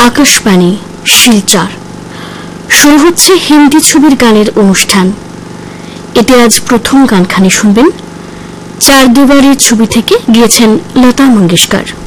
আকাশবাণী শিলচর শুরু হচ্ছে হিন্দি ছবির গানের অনুষ্ঠান। এতে আজ প্রথম গানখানি শুনবেন চার দিওয়ারির ছবি থেকে গিয়েছেন লতা মঙ্গেশকর।